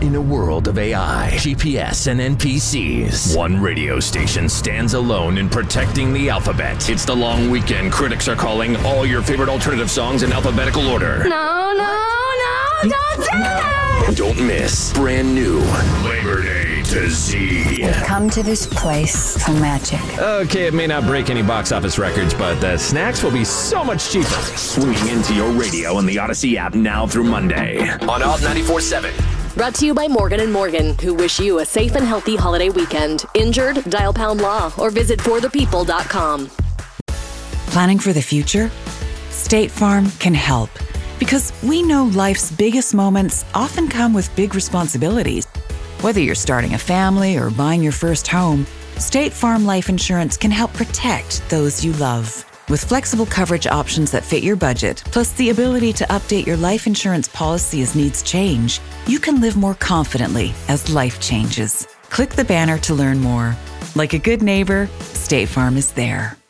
In a world of AI, GPS, and NPCs, one radio station stands alone in protecting the alphabet. It's the long weekend. Critics are calling all your favorite alternative songs in alphabetical order. No, don't say that! Don't miss brand new Labor Day to Z. Come to this place for magic. Okay, it may not break any box office records, but the snacks will be so much cheaper. Swinging into your radio and the Odyssey app now through Monday on Alt 94.7. Brought to you by Morgan & Morgan, who wish you a safe and healthy holiday weekend. Injured? Dial # law or visit forthepeople.com. Planning for the future? State Farm can help. Because we know life's biggest moments often come with big responsibilities. Whether you're starting a family or buying your first home, State Farm Life Insurance can help protect those you love. With flexible coverage options that fit your budget, plus the ability to update your life insurance policy as needs change, you can live more confidently as life changes. Click the banner to learn more. Like a good neighbor, State Farm is there.